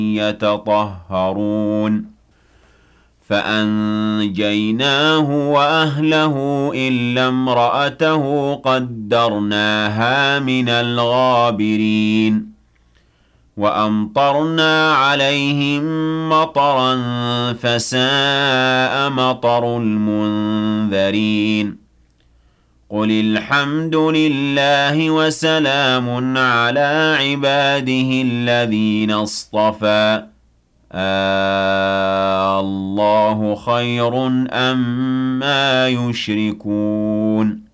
يتطهرون فأنجيناه وأهله إلا امرأته قدرناها من الغابرين وأمطرنا عليهم مطرا فساء مطر المنذرين قل الحمد لله وسلام على عباده الذين اصطفى الله خير أما يشركون